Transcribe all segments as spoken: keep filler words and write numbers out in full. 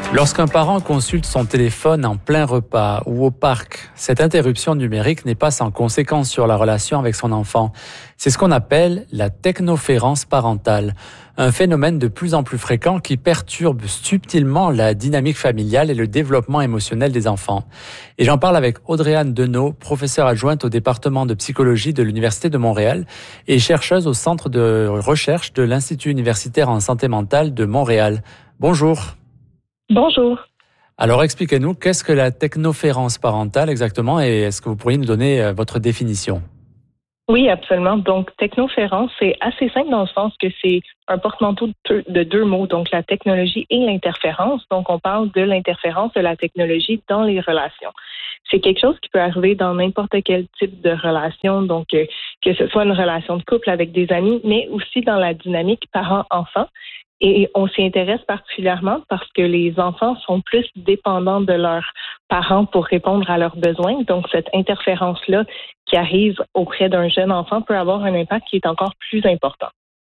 Lorsqu'un parent consulte son téléphone en plein repas ou au parc, cette interruption numérique n'est pas sans conséquence sur la relation avec son enfant. C'est ce qu'on appelle la technoférence parentale, un phénomène de plus en plus fréquent qui perturbe subtilement la dynamique familiale et le développement émotionnel des enfants. Et j'en parle avec Audrey-Anne Deneau, professeure adjointe au département de psychologie de l'Université de Montréal et chercheuse au centre de recherche de l'Institut universitaire en santé mentale de Montréal. Bonjour. Bonjour. Alors expliquez-nous, qu'est-ce que la technoférence parentale exactement et est-ce que vous pourriez nous donner votre définition? Oui, absolument. Donc, technoférence, c'est assez simple dans le sens que c'est un porte-manteau de, de deux mots, donc la technologie et l'interférence. Donc, on parle de l'interférence de la technologie dans les relations. C'est quelque chose qui peut arriver dans n'importe quel type de relation, donc euh, que ce soit une relation de couple avec des amis, mais aussi dans la dynamique parent-enfant. Et on s'y intéresse particulièrement parce que les enfants sont plus dépendants de leurs parents pour répondre à leurs besoins. Donc, cette interférence-là qui arrive auprès d'un jeune enfant peut avoir un impact qui est encore plus important.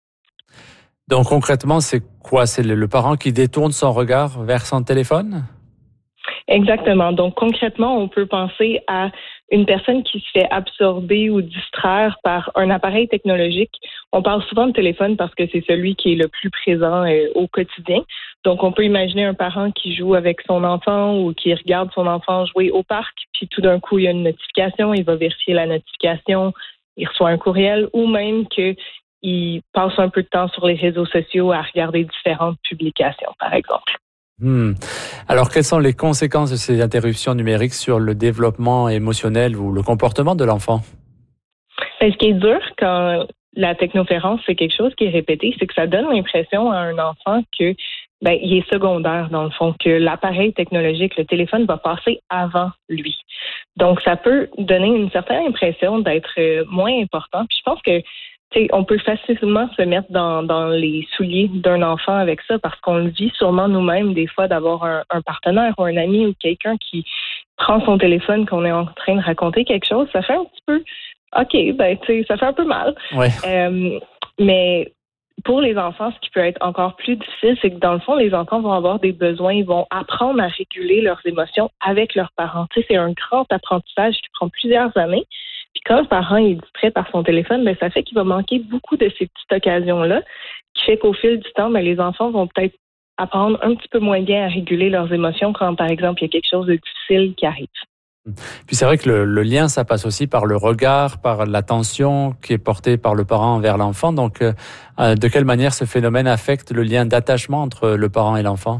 Donc, concrètement, c'est quoi? C'est le, le parent qui détourne son regard vers son téléphone? Exactement. Donc, concrètement, on peut penser à une personne qui se fait absorber ou distraire par un appareil technologique. On parle souvent de téléphone parce que c'est celui qui est le plus présent euh, au quotidien. Donc, on peut imaginer un parent qui joue avec son enfant ou qui regarde son enfant jouer au parc, puis tout d'un coup, il y a une notification, il va vérifier la notification, il reçoit un courriel ou même qu'il passe un peu de temps sur les réseaux sociaux à regarder différentes publications, par exemple. Hmm. Alors, quelles sont les conséquences de ces interruptions numériques sur le développement émotionnel ou le comportement de l'enfant? Ben, ce qui est dur quand la technoférence, c'est quelque chose qui est répété, c'est que ça donne l'impression à un enfant que ben, il est secondaire, dans le fond, que l'appareil technologique, le téléphone, va passer avant lui. Donc, ça peut donner une certaine impression d'être moins important. Puis je pense que T'sais, on peut facilement se mettre dans, dans les souliers d'un enfant avec ça parce qu'on le vit sûrement nous-mêmes des fois d'avoir un, un partenaire ou un ami ou quelqu'un qui prend son téléphone qu'on est en train de raconter quelque chose. Ça fait un petit peu, OK, ben tu sais, ça fait un peu mal. Ouais. Euh, mais pour les enfants, ce qui peut être encore plus difficile, c'est que dans le fond, les enfants vont avoir des besoins, ils vont apprendre à réguler leurs émotions avec leurs parents. Tu sais, c'est un grand apprentissage qui prend plusieurs années. Puis quand le parent est distrait par son téléphone, ben ça fait qu'il va manquer beaucoup de ces petites occasions-là, qui fait qu'au fil du temps, ben les enfants vont peut-être apprendre un petit peu moins bien à réguler leurs émotions quand, par exemple, il y a quelque chose de difficile qui arrive. Puis c'est vrai que le, le lien, ça passe aussi par le regard, par l'attention qui est portée par le parent envers l'enfant. Donc, euh, de quelle manière ce phénomène affecte le lien d'attachement entre le parent et l'enfant?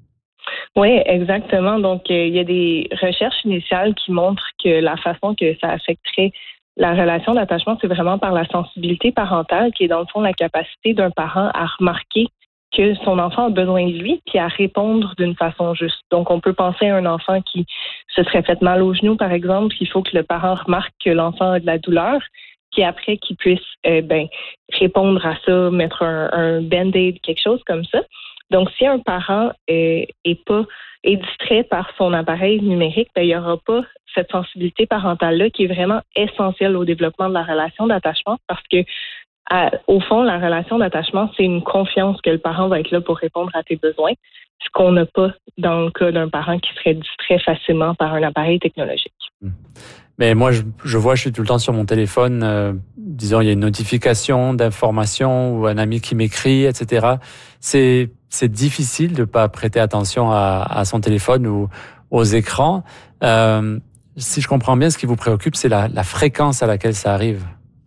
Oui, exactement. Donc, euh, il y a des recherches initiales qui montrent que la façon que ça affecterait la relation d'attachement, c'est vraiment par la sensibilité parentale, qui est dans le fond la capacité d'un parent à remarquer que son enfant a besoin de lui, puis à répondre d'une façon juste. Donc, on peut penser à un enfant qui se serait fait mal au genou, par exemple. Il faut que le parent remarque que l'enfant a de la douleur, puis après qu'il puisse euh, ben, répondre à ça, mettre un, un band-aid, quelque chose comme ça. Donc, si un parent est, est pas est distrait par son appareil numérique, ben, il n'y aura pas cette sensibilité parentale-là qui est vraiment essentielle au développement de la relation d'attachement parce que, à, au fond, la relation d'attachement, c'est une confiance que le parent va être là pour répondre à tes besoins, ce qu'on n'a pas dans le cas d'un parent qui serait distrait facilement par un appareil technologique. Mais moi, je, je vois, je suis tout le temps sur mon téléphone, euh, disons, il y a une notification d'information ou un ami qui m'écrit, et cetera. C'est, c'est difficile de pas prêter attention à, à son téléphone ou aux écrans. Euh, si je comprends bien, ce qui vous préoccupe, c'est la, la fréquence à laquelle ça arrive.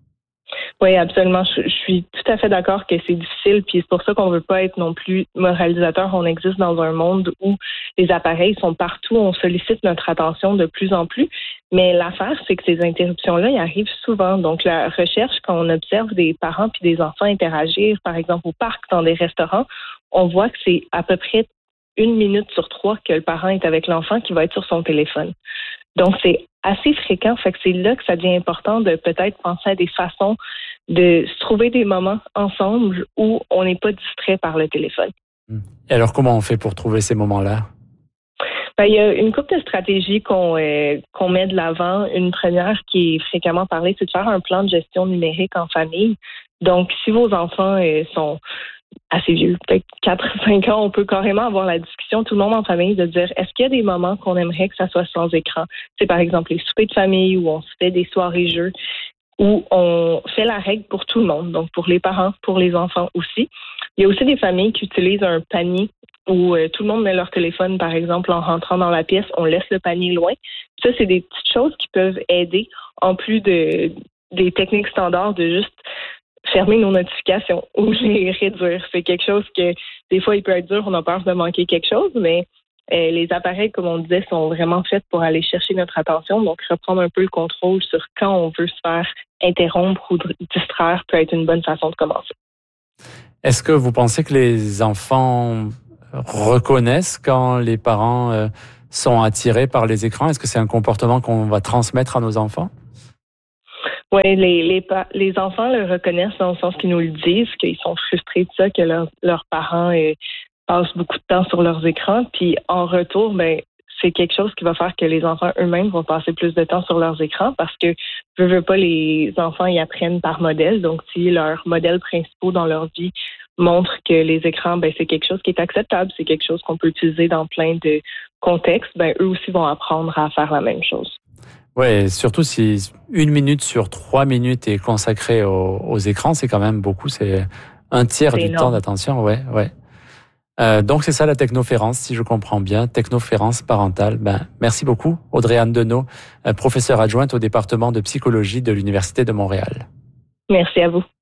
Oui, absolument. Je, je suis tout à fait d'accord que c'est difficile, puis c'est pour ça qu'on veut pas être non plus moralisateur. On existe dans un monde où les appareils sont partout, on sollicite notre attention de plus en plus. Mais l'affaire, c'est que ces interruptions-là, ils arrivent souvent. Donc, la recherche, quand on observe des parents puis des enfants interagir, par exemple au parc, dans des restaurants, on voit que c'est à peu près une minute sur trois que le parent est avec l'enfant qui va être sur son téléphone. Donc, c'est assez fréquent. Fait que c'est là que ça devient important de peut-être penser à des façons de se trouver des moments ensemble où on n'est pas distrait par le téléphone. Et alors, comment on fait pour trouver ces moments-là? Ben, il y a une couple de stratégies qu'on, euh, qu'on met de l'avant. Une première qui est fréquemment parlée, c'est de faire un plan de gestion numérique en famille. Donc, si vos enfants euh, sont assez vieux, peut-être quatre cinq ans, on peut carrément avoir la discussion discussion, tout le monde en famille, de dire est-ce qu'il y a des moments qu'on aimerait que ça soit sans écran? C'est par exemple les soupers de famille où on se fait des soirées-jeux, où on fait la règle pour tout le monde, donc pour les parents, pour les enfants aussi. Il y a aussi des familles qui utilisent un panier où euh, tout le monde met leur téléphone, par exemple, en rentrant dans la pièce, on laisse le panier loin. Ça, c'est des petites choses qui peuvent aider, en plus de des techniques standards de juste fermer nos notifications ou les réduire. C'est quelque chose que, des fois, il peut être dur, on a peur de manquer quelque chose, mais euh, les appareils, comme on disait, sont vraiment faits pour aller chercher notre attention. Donc, reprendre un peu le contrôle sur quand on veut se faire interrompre ou distraire peut être une bonne façon de commencer. Est-ce que vous pensez que les enfants reconnaissent quand les parents euh, sont attirés par les écrans? Est-ce que c'est un comportement qu'on va transmettre à nos enfants? Oui, les, les, les enfants le reconnaissent dans le sens qu'ils nous le disent, qu'ils sont frustrés de ça, que leur, leurs parents euh, passent beaucoup de temps sur leurs écrans. Puis en retour, ben, c'est quelque chose qui va faire que les enfants eux-mêmes vont passer plus de temps sur leurs écrans parce que, je veux pas, les enfants y apprennent par modèle. Donc, si leurs modèles principaux dans leur vie montrent que les écrans, ben, c'est quelque chose qui est acceptable, c'est quelque chose qu'on peut utiliser dans plein de contextes, ben, eux aussi vont apprendre à faire la même chose. Oui, surtout si une minute sur trois minutes est consacrée aux, aux écrans, c'est quand même beaucoup, c'est un tiers c'est du énorme. Temps d'attention, ouais, ouais. Euh, donc c'est ça la technoférence, si je comprends bien, technoférence parentale. Ben, merci beaucoup, Audrey-Anne Deneau, professeure adjointe au département de psychologie de l'Université de Montréal. Merci à vous.